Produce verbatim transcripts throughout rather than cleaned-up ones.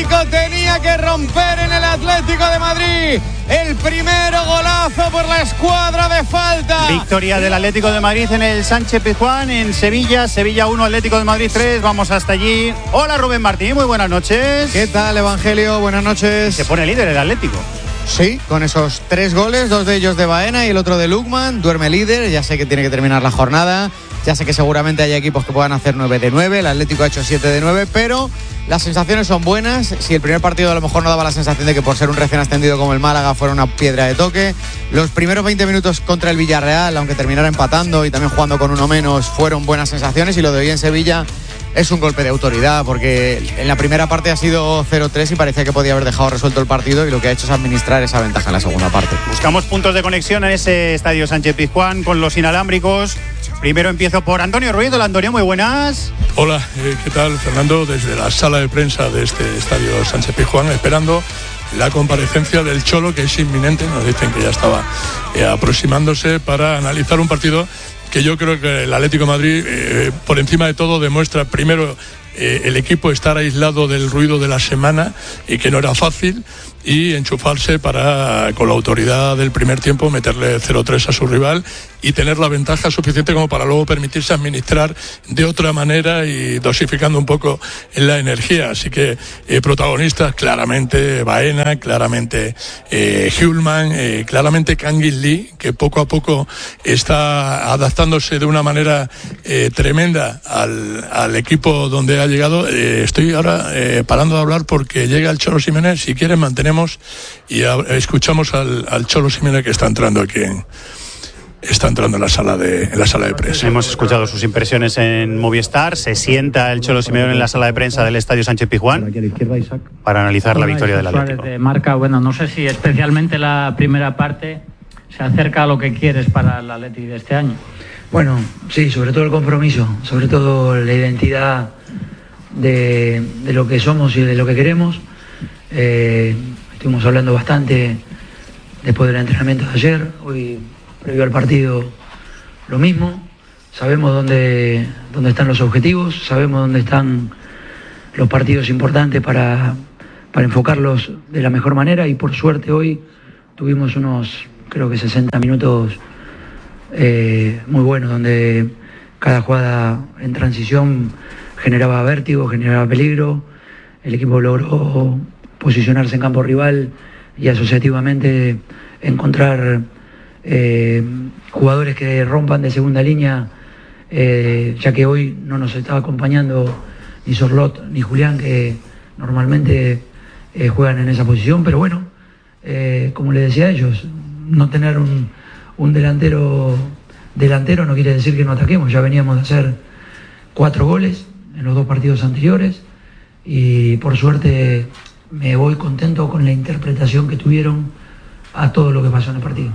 Atlético tenía que romper en el Atlético de Madrid. El primero golazo por la escuadra de falta. Victoria del Atlético de Madrid en el Sánchez-Pizjuán, en Sevilla. Sevilla uno, Atlético de Madrid tres. Vamos hasta allí. Hola, Rubén Martín, muy buenas noches. ¿Qué tal, Evangelio? Buenas noches. Se pone líder el Atlético. Sí, con esos tres goles, dos de ellos de Baena y el otro de Lukman. Duerme líder, ya sé que tiene que terminar la jornada. Ya sé que seguramente hay equipos que puedan hacer nueve de nueve, el Atlético ha hecho siete de nueve, pero las sensaciones son buenas. Si el primer partido a lo mejor no daba la sensación de que por ser un recién ascendido como el Málaga fuera una piedra de toque, los primeros veinte minutos contra el Villarreal, aunque terminara empatando y también jugando con uno menos, fueron buenas sensaciones, y lo de hoy en Sevilla es un golpe de autoridad, porque en la primera parte ha sido cero tres y parecía que podía haber dejado resuelto el partido, y lo que ha hecho es administrar esa ventaja en la segunda parte. Buscamos puntos de conexión en ese estadio Sánchez-Pizjuán con los inalámbricos. Primero empiezo por Antonio Ruiz. Hola, Antonio, muy buenas. Hola, eh, ¿qué tal, Fernando? Desde la sala de prensa de este estadio Sánchez-Pizjuán, esperando la comparecencia del Cholo, que es inminente. Nos dicen que ya estaba eh, aproximándose para analizar un partido que yo creo que el Atlético de Madrid, eh, por encima de todo, demuestra primero eh, el equipo estar aislado del ruido de la semana, y que no era fácil, y enchufarse para, con la autoridad del primer tiempo, meterle cero tres a su rival y tener la ventaja suficiente como para luego permitirse administrar de otra manera y dosificando un poco la energía. Así que eh, protagonistas claramente Baena, claramente eh, Hjulman, eh, claramente Kangin Lee, que poco a poco está adaptándose de una manera eh, tremenda al, al equipo donde ha llegado. Eh, estoy ahora eh, parando de hablar porque llega el Cholo Simeone. Si quieren, mantenemos y a, escuchamos al, al Cholo Simeone, que está entrando aquí en, está entrando en la sala de en la sala de prensa. Hemos escuchado sus impresiones en Movistar. Se sienta el Cholo Simeone en la sala de prensa del estadio Sánchez-Pizjuán para analizar la victoria del Atlético. De marca, bueno, no sé si especialmente la primera parte se acerca a lo que quieres para el Atlético de este año. Bueno, sí, sobre todo el compromiso, sobre todo la identidad de, de lo que somos y de lo que queremos. Eh, estuvimos hablando bastante después del entrenamiento de ayer. Hoy, previo al partido, lo mismo. Sabemos dónde, dónde están los objetivos, sabemos dónde están los partidos importantes para, para enfocarlos de la mejor manera, y por suerte hoy tuvimos unos, creo que sesenta minutos eh, muy buenos, donde cada jugada en transición generaba vértigo, generaba peligro. El equipo logró posicionarse en campo rival y asociativamente encontrar eh, jugadores que rompan de segunda línea, eh, ya que hoy no nos estaba acompañando ni Sorlot ni Julián, que normalmente eh, juegan en esa posición. Pero bueno, eh, como les decía a ellos, no tener un, un delantero delantero no quiere decir que no ataquemos. Ya veníamos de hacer cuatro goles en los dos partidos anteriores, y por suerte me voy contento con la interpretación que tuvieron a todo lo que pasó en el partido.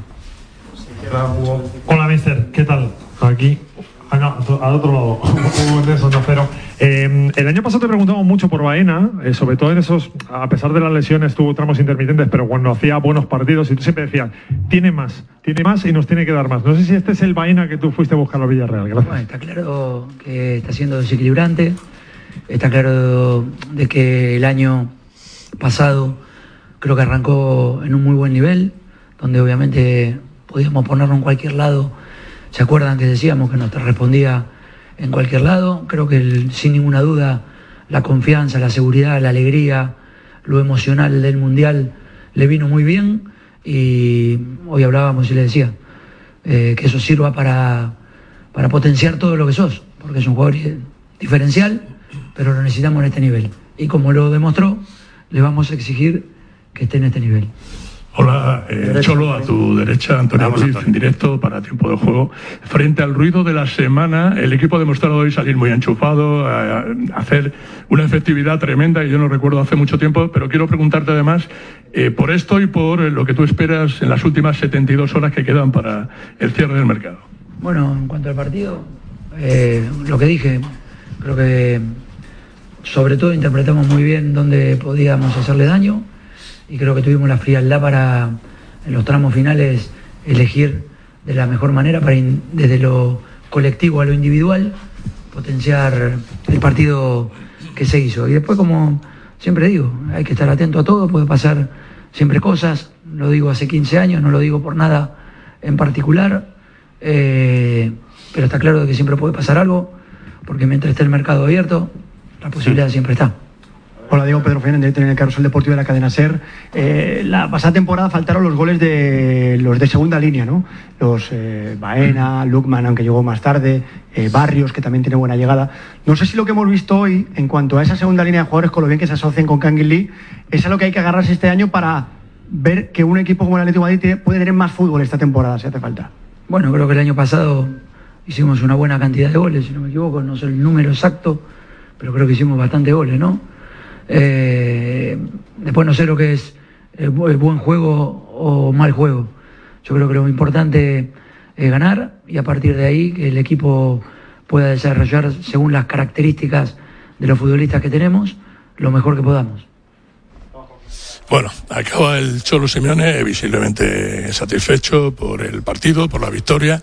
Hola, mister, ¿qué tal? Aquí, ah, no, al otro lado, un eso, no, pero eh, el año pasado te preguntamos mucho por Baena, eh, sobre todo en esos, a pesar de las lesiones, tuvo tramos intermitentes, pero cuando hacía buenos partidos, y tú siempre decías, tiene más, tiene más y nos tiene que dar más. No sé si este es el Baena que tú fuiste a buscar a Villarreal. Gracias. Bueno, está claro que está siendo desequilibrante, está claro de que el año pasado creo que arrancó en un muy buen nivel, donde obviamente podíamos ponerlo en cualquier lado. ¿Se acuerdan que decíamos que nos respondía en cualquier lado? Creo que el, sin ninguna duda, la confianza, la seguridad, la alegría, lo emocional del Mundial le vino muy bien, y hoy hablábamos y le decía eh, que eso sirva para, para potenciar todo lo que sos, porque es un jugador diferencial, pero lo necesitamos en este nivel, y como lo demostró, le vamos a exigir que esté en este nivel. Hola, eh, Cholo, a tu derecha, Antonio Ruiz, en directo para Tiempo de Juego. Frente al ruido de la semana, el equipo ha demostrado hoy salir muy enchufado, a, a hacer una efectividad tremenda, y yo no recuerdo hace mucho tiempo, pero quiero preguntarte además eh, por esto y por lo que tú esperas en las últimas setenta y dos horas que quedan para el cierre del mercado. Bueno, en cuanto al partido, eh, lo que dije, creo que sobre todo interpretamos muy bien dónde podíamos hacerle daño, y creo que tuvimos la frialdad para, en los tramos finales, elegir de la mejor manera, para in, desde lo colectivo a lo individual, potenciar el partido que se hizo. Y después, como siempre digo, hay que estar atento a todo, puede pasar siempre cosas, lo digo hace quince años, no lo digo por nada en particular, eh, pero está claro de que siempre puede pasar algo, porque mientras esté el mercado abierto, la posibilidad siempre está. Hola, Diego Pedro Fernández, en el Carrusel Deportivo de la cadena SER. Eh, la pasada temporada faltaron los goles de los de segunda línea, ¿no? Los eh, Baena, Lukman, aunque llegó más tarde, eh, Barrios, que también tiene buena llegada. No sé si lo que hemos visto hoy, en cuanto a esa segunda línea de jugadores, con lo bien que se asocian con Kangin Lee, es a lo que hay que agarrarse este año para ver que un equipo como el Atlético de Madrid puede tener más fútbol esta temporada, si hace falta. Bueno, creo que el año pasado hicimos una buena cantidad de goles, si no me equivoco, no sé el número exacto, pero creo que hicimos bastante goles, ¿no? Eh, después no sé lo que es eh, buen juego o mal juego. Yo creo que lo importante es ganar y a partir de ahí que el equipo pueda desarrollar según las características de los futbolistas que tenemos lo mejor que podamos. Bueno, acaba el Cholo Simeone visiblemente satisfecho por el partido, por la victoria.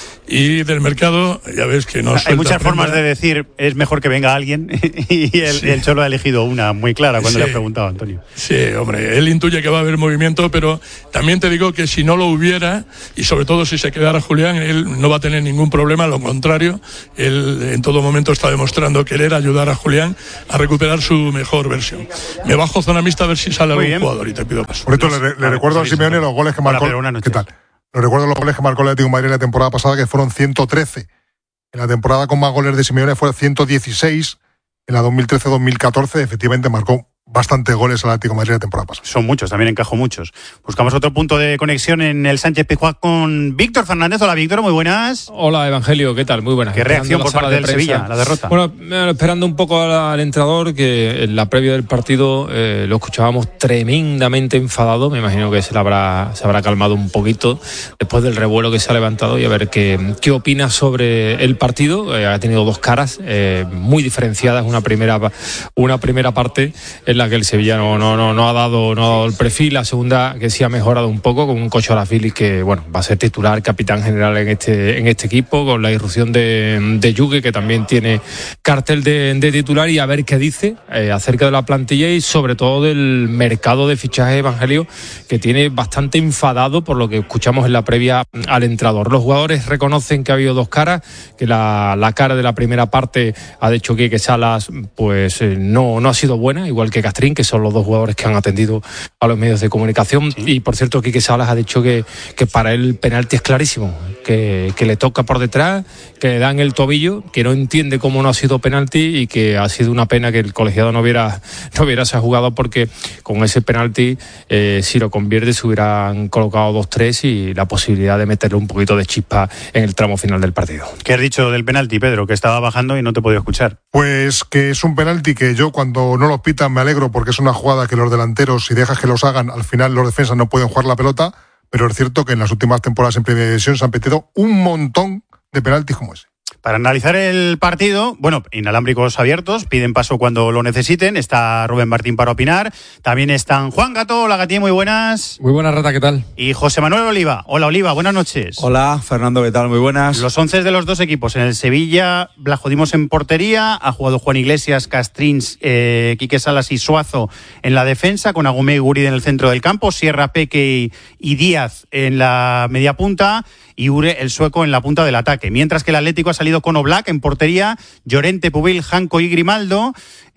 Y del mercado, ya ves que no hay muchas prenda. formas de decir es mejor que venga alguien y el, sí. el Cholo ha elegido una muy clara cuando sí. le ha preguntado a Antonio. Sí, hombre, él intuye que va a haber movimiento, pero también te digo que si no lo hubiera, y sobre todo si se quedara Julián, él no va a tener ningún problema, lo contrario, él en todo momento está demostrando querer ayudar a Julián a recuperar su mejor versión. Me bajo zona mixta a ver si sale muy algún bien. jugador y te pido paso. Por esto le, le recuerdo a Simeone los goles que marcó. Hola, ¿Qué tal? Lo recuerdo los goles que marcó el Atlético de Madrid la temporada pasada, que fueron ciento trece. En la temporada con más goles de Simeone fue ciento dieciséis. En la dos mil trece dos mil catorce, efectivamente, marcó bastantes goles al Atlético de Madrid la temporada pasada. Son muchos, también encajó muchos. Buscamos otro punto de conexión en el Sánchez Pizjuán con Víctor Fernández. Hola, Víctor, muy buenas. Hola, Evangelio, ¿qué tal? Muy buenas. ¿Qué reacción por parte del Sevilla, la derrota? Bueno, esperando un poco al entrenador, que en la previa del partido eh, lo escuchábamos tremendamente enfadado. Me imagino que se, le habrá, se habrá calmado un poquito después del revuelo que se ha levantado y a ver qué, qué opina sobre el partido. Eh, ha tenido dos caras eh, muy diferenciadas. Una primera, una primera parte en la que el Sevilla no, no, no, no, ha dado, no ha dado el perfil. La segunda que sí ha mejorado un poco con un Cocho Arafilis que bueno va a ser titular, capitán general en este en este equipo, con la irrupción de, de Yugue, que también tiene cartel de, de titular, y a ver qué dice eh, acerca de la plantilla y sobre todo del mercado de fichaje, Evangelio, que tiene bastante enfadado por lo que escuchamos en la previa al entrenador. Los jugadores reconocen que ha habido dos caras, que la, la cara de la primera parte ha dicho que, que Salas pues eh, no, no ha sido buena, igual que Castrín, que son los dos jugadores que han atendido a los medios de comunicación. Sí. Y por cierto, Quique Salas ha dicho que, que para él el penalti es clarísimo, que, que le toca por detrás, que le dan el tobillo, que no entiende cómo no ha sido penalti y que ha sido una pena que el colegiado no hubiera no hubiera se jugado, porque con ese penalti eh, si lo convierte se hubieran colocado dos tres y la posibilidad de meterle un poquito de chispa en el tramo final del partido. ¿Qué has dicho del penalti, Pedro? Que estaba bajando y no te he podido escuchar. Pues que es un penalti que yo, cuando no los pitan, me alegro, porque es una jugada que los delanteros, si dejas que los hagan, al final los defensas no pueden jugar la pelota, pero es cierto que en las últimas temporadas en Primera División se han petido un montón de penaltis como ese. Para analizar el partido, bueno, inalámbricos abiertos, piden paso cuando lo necesiten. Está Rubén Martín para opinar. También están Juan Gato. Hola, Gatí, muy buenas. Muy buenas, Rata, ¿qué tal? Y José Manuel Oliva. Hola, Oliva, buenas noches. Hola, Fernando, ¿qué tal? Muy buenas. Los once de los dos equipos. En el Sevilla, Blajodimos en portería. Ha jugado Juan Iglesias, Castrins, eh, Quique Salas y Suazo en la defensa, con Agumé y Guridi en el centro del campo. Sierra, Peque y Díaz en la media punta. Y Ure, el sueco, en la punta del ataque. Mientras que el Atlético ha salido con Oblak en portería, Llorente, Pubil, Janco y Grimaldo,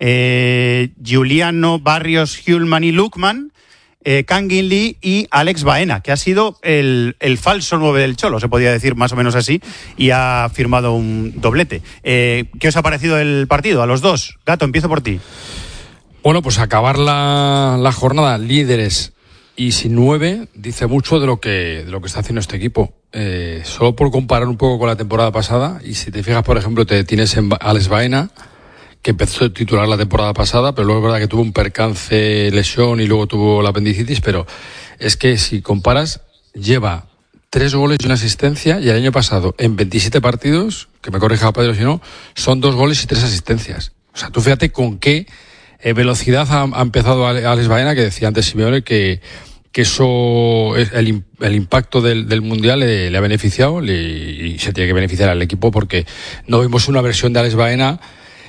eh, Giuliano, Barrios, Hjulman y Lukman, eh, Kangin Lee y Alex Baena, que ha sido el, el falso nueve del Cholo, se podía decir más o menos así, y ha firmado un doblete. Eh, ¿Qué os ha parecido el partido a los dos? Gato, empiezo por ti. Bueno, pues acabar la, la jornada líderes y sin nueve dice mucho de lo que de lo que está haciendo este equipo. Eh, solo por comparar un poco con la temporada pasada, y si te fijas, por ejemplo, te tienes en Alex Baena, que empezó a titular la temporada pasada, pero luego es verdad que tuvo un percance, lesión, y luego tuvo la apendicitis, pero es que si comparas, lleva tres goles y una asistencia, y el año pasado, en veintisiete partidos, que me corrija Pedro si no, son dos goles y tres asistencias. O sea, tú fíjate con qué eh, velocidad ha, ha empezado Alex Baena, que decía antes Simeone que que eso, el, el impacto del, del Mundial le, le ha beneficiado le, y se tiene que beneficiar al equipo, porque no vimos una versión de Alex Baena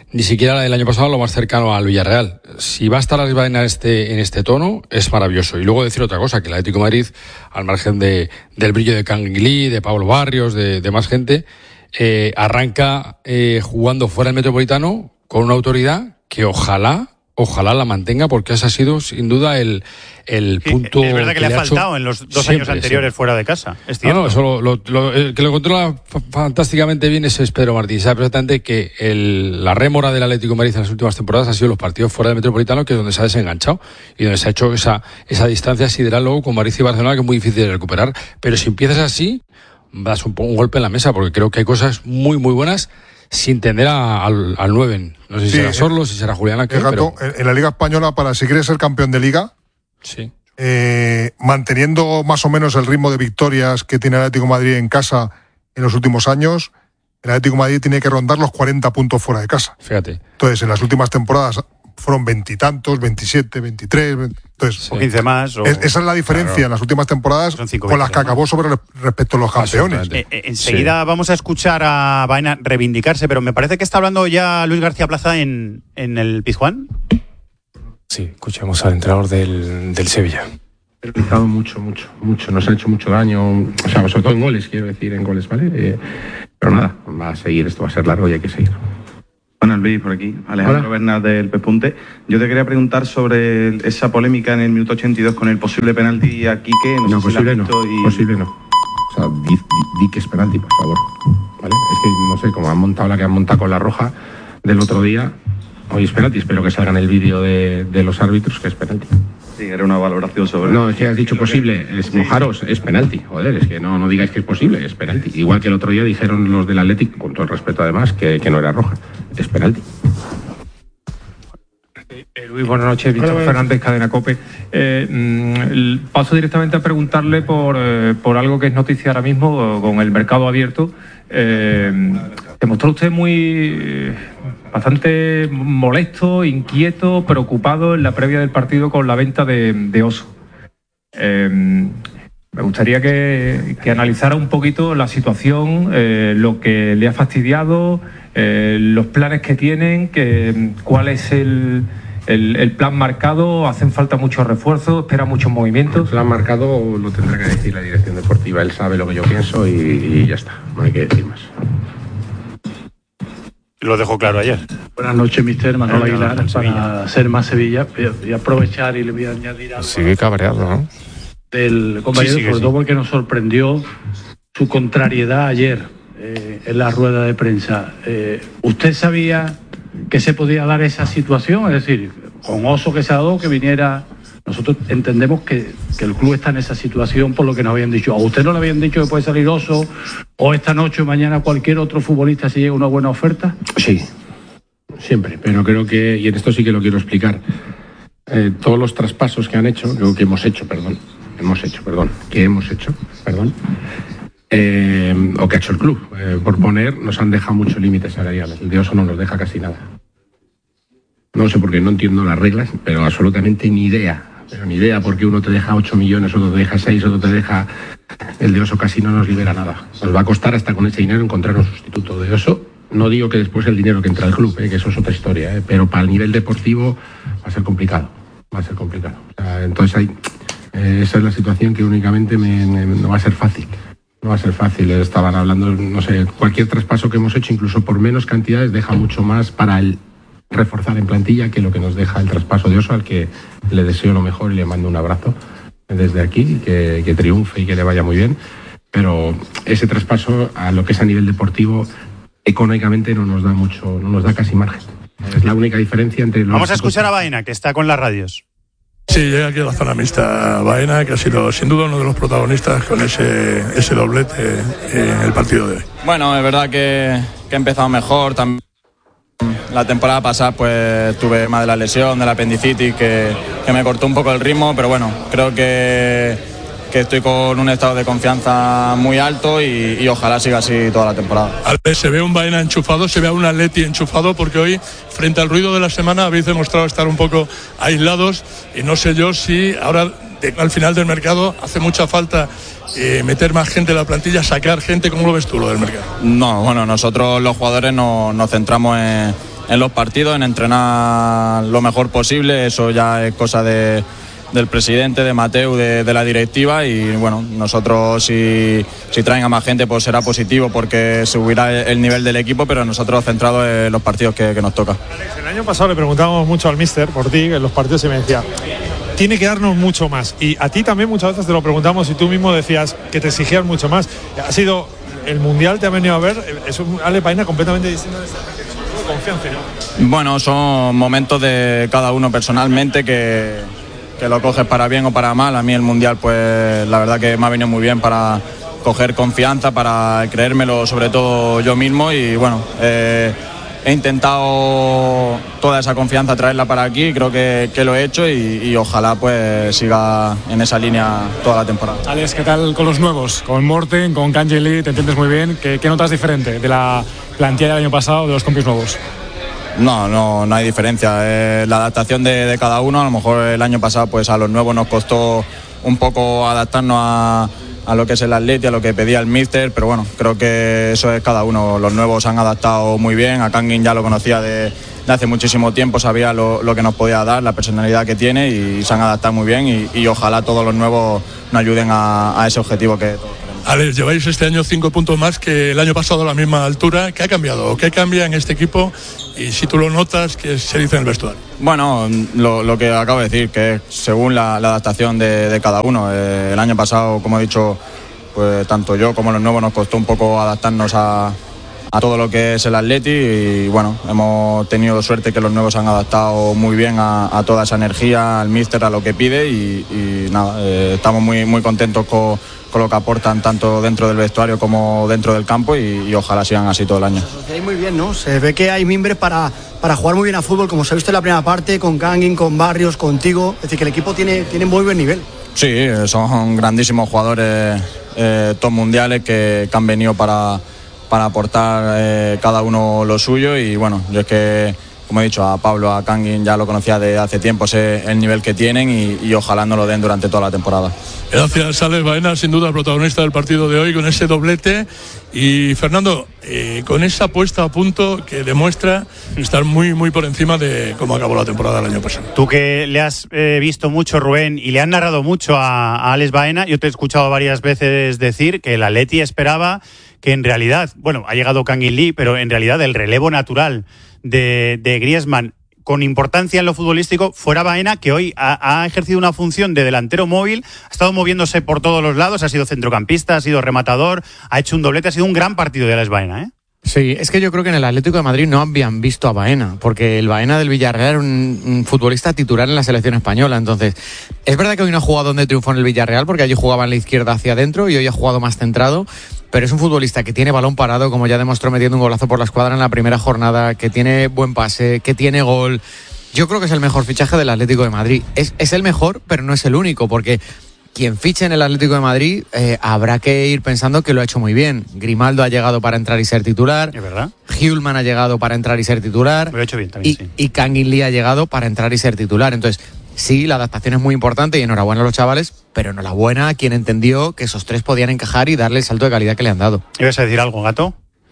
ni siquiera el año pasado lo más cercano al Villarreal. Si va a estar arriba en este, en este tono, es maravilloso. Y luego decir otra cosa, que el Atlético de Madrid, al margen de, del brillo de Canguilí, de Pablo Barrios, de, de más gente, eh, arranca eh, jugando fuera del Metropolitano con una autoridad que ojalá, ojalá la mantenga, porque ese ha sido sin duda el, el Sí, punto. es verdad que, que le ha hecho faltado en los dos siempre, años anteriores siempre. fuera de casa. Es cierto. No, no, eso lo, lo, lo, el que lo controla f- fantásticamente bien es Pedro Martín. Sabe perfectamente que el, la rémora del Atlético de Madrid en las últimas temporadas ha sido los partidos fuera del Metropolitano, que es donde se ha desenganchado y donde se ha hecho esa, esa distancia sideral luego con Madrid y Barcelona, que es muy difícil de recuperar. Pero si empiezas así, das un, un golpe en la mesa, porque creo que hay cosas muy, muy buenas sin tender a, al, al nueve. No sé si Sí, será Sorlo, si será Julián, El gato, pero en, en la Liga Española, para si quieres ser campeón de Liga, sí. eh, manteniendo más o menos el ritmo de victorias que tiene el Atlético de Madrid en casa en los últimos años, el Atlético de Madrid tiene que rondar los cuarenta puntos fuera de casa. Fíjate. Entonces, en las últimas temporadas fueron veintitantos, veintisiete, veintitrés. Entonces, O quince más. O... es- esa es la diferencia Claro. en las últimas temporadas Son cinco con las que victorias acabó sobre respecto a los campeones. Absolutamente. Eh, eh, enseguida vamos a escuchar a Baena reivindicarse, pero me parece que está hablando ya Luis García Plaza en, en el Pizjuán. Sí, escuchamos al entrenador del, del Sevilla. Penalizado mucho, mucho, mucho. Nos ha hecho mucho daño, o sea, sobre todo en goles, quiero decir, en goles, ¿vale? Eh, pero nada, va a seguir, esto va a ser largo y hay que seguir. Buenas, Luis, por aquí. Alejandro Hola. Bernal del Pespunte. Yo te quería preguntar sobre el- esa polémica en el minuto ochenta y dos con el posible penalti a Quique. No, No, sé si la has posible no, visto y- posible no. O sea, di, di- di que es penalti, por favor. ¿Vale? Es que, no sé, como han montado la que han montado con la roja del otro día, hoy es penalti. Espero que salga en el vídeo de, de los árbitros que es penalti. Sí, era una valoración sobre... No, es que has dicho posible, es mojaros, es penalti. Joder, es que no, no digáis que es posible, es penalti. Igual que el otro día dijeron los del Atlético, con todo el respeto además, que, que no era roja. Es penalti. Eh, Luis, buenas noches. Víctor Hola, Fernández, Cadena COPE. Eh, mm, el- paso directamente a preguntarle por, eh, por algo que es noticia ahora mismo con el mercado abierto. Eh, se mostró usted muy eh, bastante molesto, inquieto, preocupado en la previa del partido con la venta de, de Oso. Eh, me gustaría que, que analizara un poquito la situación, eh, lo que le ha fastidiado, eh, los planes que tienen, que, cuál es el, el, el plan marcado. Hacen falta muchos refuerzos, espera muchos movimientos. El plan marcado lo tendrá que decir la dirección deportiva. Él sabe lo que yo pienso y, y ya está. No hay que decir más. Lo dejó claro ayer. Buenas noches, mister Manuel Buenas Aguilar, noches, para Sevilla. ser más Sevilla. Voy a, voy a aprovechar y le voy a añadir algo Sigue cabreado, ¿no? del compañero, Sí, sí que sobre sí. todo porque nos sorprendió su contrariedad ayer eh, en la rueda de prensa. Eh, ¿Usted sabía que se podía dar esa situación? Es decir, con Oso que se ha dado, que viniera... Nosotros entendemos que, que el club está en esa situación por lo que nos habían dicho. ¿A usted no le habían dicho que puede salir Oso o esta noche o mañana cualquier otro futbolista si llega una buena oferta? Sí, siempre, pero creo que, y en esto sí que lo quiero explicar, eh, todos los traspasos que han hecho, creo que hemos hecho, perdón, hemos hecho, perdón, que hemos hecho, perdón, eh, o que ha hecho el club, eh, por poner, nos han dejado muchos límites salariales. El de Oso no nos deja casi nada. No sé por qué, no entiendo las reglas, pero absolutamente ni idea. Pero ni idea, porque uno te deja ocho millones, otro te deja seis, otro te deja... El de Oso casi no nos libera nada. Nos va a costar hasta con ese dinero encontrar un sustituto de Oso. No digo que después el dinero que entra al club, eh, que eso es otra historia, eh, pero para el nivel deportivo va a ser complicado. Va a ser complicado. O sea, entonces hay, eh, esa es la situación que únicamente me, me- no va a ser fácil. No va a ser fácil. Estaban hablando, no sé, cualquier traspaso que hemos hecho, incluso por menos cantidades, deja mucho más para el reforzar en plantilla que lo que nos deja el traspaso de Oso, al que le deseo lo mejor y le mando un abrazo desde aquí, que, que triunfe y que le vaya muy bien. Pero ese traspaso a lo que es a nivel deportivo, económicamente no nos da mucho, no nos da casi margen. Es la única diferencia entre los... Vamos a escuchar a Baena, que está con las radios. Sí, llega aquí a la zona mixta Baena, que ha sido sin duda uno de los protagonistas con ese, ese doblete en el partido de hoy. Bueno, es verdad que, que he empezado mejor. También la temporada pasada pues tuve más de la lesión, de la apendicitis, que, que me cortó un poco el ritmo, pero bueno, creo que, que estoy con un estado de confianza muy alto y, y ojalá siga así toda la temporada. Al ver, se ve un Baena enchufado, se ve a un Atleti enchufado, porque hoy, frente al ruido de la semana, habéis demostrado estar un poco aislados y no sé yo si ahora, de- al final del mercado, hace mucha falta eh, meter más gente en la plantilla, sacar gente. ¿Cómo lo ves tú, lo del mercado? No, bueno, nosotros los jugadores nos, nos centramos en, en los partidos, en entrenar lo mejor posible. Eso ya es cosa de, del presidente, de Mateu, de, de la directiva, y bueno, nosotros si, si traen a más gente pues será positivo porque subirá el nivel del equipo, pero nosotros centrados en los partidos que, que nos toca. Alex, el año pasado le preguntábamos mucho al míster por ti en los partidos y me decía, tiene que darnos mucho más, y a ti también muchas veces te lo preguntamos y tú mismo decías que te exigías mucho más. Ha sido el Mundial, te ha venido a ver, es un Alex Baena completamente distinto de esta confianza, ¿no? Bueno, son momentos de cada uno personalmente que, que lo coges para bien o para mal. A mí el Mundial pues la verdad que me ha venido muy bien para coger confianza, para creérmelo sobre todo yo mismo, y bueno, eh, he intentado toda esa confianza traerla para aquí, creo que, que lo he hecho, y, y ojalá pues siga en esa línea toda la temporada. Alex, ¿qué tal con los nuevos? Con Morten, con Kangin Lee, te entiendes muy bien. ¿Qué, qué notas diferente de la plantilla del año pasado, de los compis nuevos? No, no, no hay diferencia. Eh, la adaptación de, de cada uno. A lo mejor el año pasado pues a los nuevos nos costó un poco adaptarnos a, a lo que es el Atleti, a lo que pedía el míster, pero bueno, creo que eso es cada uno. Los nuevos se han adaptado muy bien. A Kangin ya lo conocía de, de hace muchísimo tiempo, sabía lo, lo que nos podía dar, la personalidad que tiene, y se han adaptado muy bien, y, y ojalá todos los nuevos nos ayuden a, a ese objetivo que todos queremos. Alex, lleváis este año cinco puntos más que el año pasado a la misma altura. ¿Qué ha cambiado? ¿Qué cambia en este equipo? Y si tú lo notas, ¿qué se dice en el vestuario? Bueno, lo, lo que acabo de decir, que es según la, la adaptación de, de cada uno. Eh, el año pasado, como he dicho, pues tanto yo como los nuevos nos costó un poco adaptarnos a, a todo lo que es el Atleti, y bueno, hemos tenido suerte que los nuevos se han adaptado muy bien a, a toda esa energía, al míster, a lo que pide, y, y nada, eh, estamos muy, muy contentos con, con lo que aportan tanto dentro del vestuario como dentro del campo, y, y ojalá sigan así todo el año. Muy bien, ¿no? Se ve que hay mimbres para, para jugar muy bien a fútbol, como se ha visto en la primera parte, con Kangin, con Barrios, contigo. Es decir, que el equipo tiene, tiene muy buen nivel. Sí, son grandísimos jugadores, eh, top mundiales que, que han venido para, para aportar eh, cada uno lo suyo, y bueno, yo es que, como he dicho, a Pablo, a Kangin ya lo conocía de hace tiempo, sé el nivel que tienen, y, y ojalá nos lo den durante toda la temporada. Gracias, Alex Baena, sin duda el protagonista del partido de hoy con ese doblete. Y Fernando, eh, con esa puesta a punto que demuestra estar muy muy por encima de cómo acabó la temporada del año pasado. Tú que le has eh, visto mucho, Rubén, y le has narrado mucho a, a Alex Baena, yo te he escuchado varias veces decir que el Atleti esperaba que en realidad, bueno, ha llegado Kangin Lee, pero en realidad el relevo natural de, de Griezmann con importancia en lo futbolístico fuera Baena, que hoy ha, ha ejercido una función de delantero móvil, ha estado moviéndose por todos los lados, ha sido centrocampista, ha sido rematador, ha hecho un doblete, ha sido un gran partido de Alex Baena, ¿eh? Sí, es que yo creo que en el Atlético de Madrid no habían visto a Baena, porque el Baena del Villarreal era un, un futbolista titular en la selección española. Entonces, es verdad que hoy no ha jugado donde triunfó en el Villarreal, porque allí jugaba en la izquierda hacia adentro, y hoy ha jugado más centrado, pero es un futbolista que tiene balón parado, como ya demostró metiendo un golazo por la escuadra en la primera jornada, que tiene buen pase, que tiene gol. Yo creo que es el mejor fichaje del Atlético de Madrid. Es, es el mejor, pero no es el único, porque quien fiche en el Atlético de Madrid eh, habrá que ir pensando que lo ha hecho muy bien. Grimaldo ha llegado para entrar y ser titular. ¿Es verdad? Hjulman ha llegado para entrar y ser titular. Lo ha hecho bien también, y, sí. Y Kangin Lee ha llegado para entrar y ser titular. Entonces, sí, la adaptación es muy importante, y enhorabuena a los chavales, pero enhorabuena a quien entendió que esos tres podían encajar y darle el salto de calidad que le han dado. ¿Ibas a decir algo, Gato?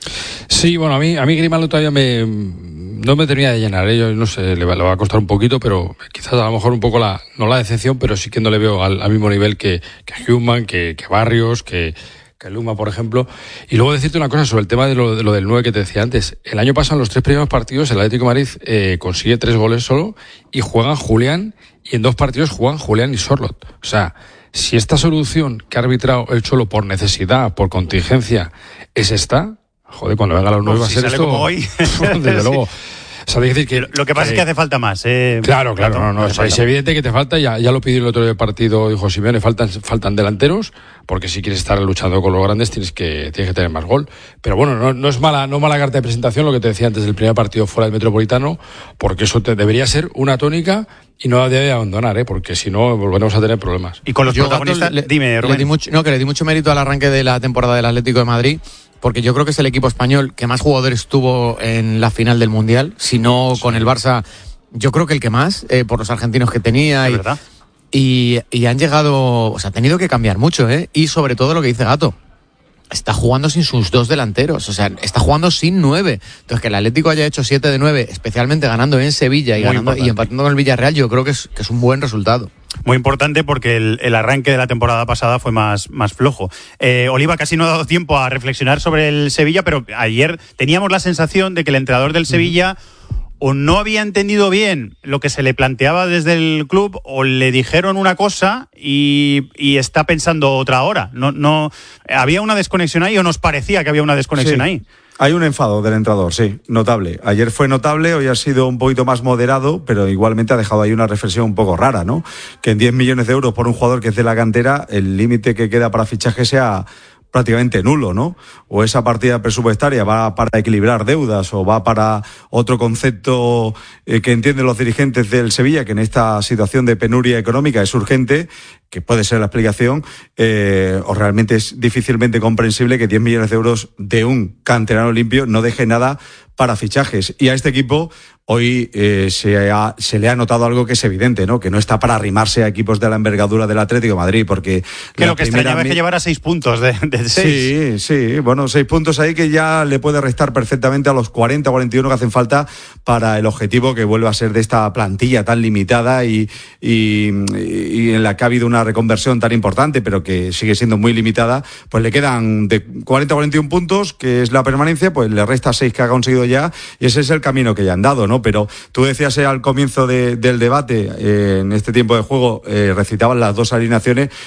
Sí, bueno, a mí, a mí Grimaldo todavía me, no me termina de llenar, ¿eh? Yo no sé, le va, le va a costar un poquito, pero quizás a lo mejor un poco la, no la decepción, pero sí que no le veo al, al mismo nivel que, que Hjulman, que, que Barrios, que, que Luma, por ejemplo. Y luego decirte una cosa sobre el tema de lo, de lo del nueve que te decía antes. El año pasado, en los tres primeros partidos, el Atlético de Madrid eh, consigue tres goles solo, y juegan Julián, y en dos partidos juegan Julián y Sorloth. O sea, si esta solución que ha arbitrado el Cholo por necesidad, por contingencia, es esta, joder, cuando venga a los nueve va a si ser sale esto. Como hoy. Desde luego. O sea, decir que, lo que pasa que, es que hace falta más. Eh, claro, claro, no, no, o sea, es evidente que te falta, ya, ya lo pidió el otro día del partido, dijo Simeone, faltan, faltan delanteros, porque si quieres estar luchando con los grandes tienes que, tienes que tener más gol. Pero bueno, no, no es mala, no mala carta de presentación lo que te decía antes del primer partido fuera del Metropolitano, porque eso te, debería ser una tónica y no la debe abandonar, ¿eh? Porque si no volveremos a tener problemas. Y con los Yo, protagonistas, le, dime, Rubén. Le di mucho, no, que le di mucho mérito al arranque de la temporada del Atlético de Madrid, porque yo creo que es el equipo español que más jugadores tuvo en la final del Mundial, si no sí. Con el Barça, yo creo que el que más, eh, por los argentinos que tenía. ¿Es y, verdad? Y, y han llegado, o sea, ha tenido que cambiar mucho, ¿eh? Y sobre todo lo que dice Gato, está jugando sin sus dos delanteros, o sea, está jugando sin nueve. Entonces, que el Atlético haya hecho siete de nueve, especialmente ganando en Sevilla y, ganando, y empatando con el Villarreal, yo creo que es, que es un buen resultado. Muy importante porque el, el arranque de la temporada pasada fue más, más flojo. Eh, Oliva casi no ha dado tiempo a reflexionar sobre el Sevilla, pero ayer teníamos la sensación de que el entrenador del Sevilla o no había entendido bien lo que se le planteaba desde el club o le dijeron una cosa y, y está pensando otra ahora. No, no, ¿había una desconexión ahí o nos parecía que había una desconexión sí. ahí? Hay un enfado del entrenador, sí, notable. Ayer fue notable, hoy ha sido un poquito más moderado, pero igualmente ha dejado ahí una reflexión un poco rara, ¿no? Que en diez millones de euros por un jugador que es de la cantera, el límite que queda para fichaje sea prácticamente nulo, ¿no? O esa partida presupuestaria va para equilibrar deudas o va para otro concepto eh, que entienden los dirigentes del Sevilla, que en esta situación de penuria económica es urgente, que puede ser la explicación, eh, o realmente es difícilmente comprensible que diez millones de euros de un canterano limpio no deje nada para fichajes. Y a este equipo hoy eh, se, ha, se le ha notado algo que es evidente, ¿no? Que no está para arrimarse a equipos de la envergadura del Atlético de Madrid, porque... Que lo que extrañaba es que llevara seis puntos de, de Sí, seis. sí, bueno, seis puntos ahí que ya le puede restar perfectamente a los cuarenta, cuarenta y uno que hacen falta para el objetivo que vuelve a ser de esta plantilla tan limitada y, y, y en la que ha habido una reconversión tan importante, pero que sigue siendo muy limitada. Pues le quedan de cuarenta a cuarenta y uno puntos, que es la permanencia, pues le resta seis que ha conseguido ya, y ese es el camino que ya han dado, ¿no? Pero tú decías eh, al comienzo de, del debate, eh, en este tiempo de juego, eh, recitaban las dos alineaciones,